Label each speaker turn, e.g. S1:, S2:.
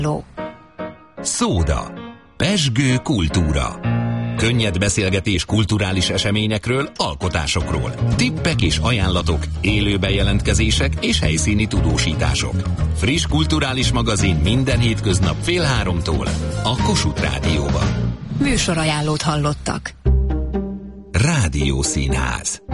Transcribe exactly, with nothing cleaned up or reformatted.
S1: Szóda. Pezsgő kultúra. Könnyed beszélgetés kulturális eseményekről, alkotásokról. Tippek és ajánlatok, élő bejelentkezések és helyszíni tudósítások. Friss kulturális magazin minden hétköznap fél háromtól a Kossuth Rádióban.
S2: Műsorajánlót hallottak.
S1: Rádiószínház.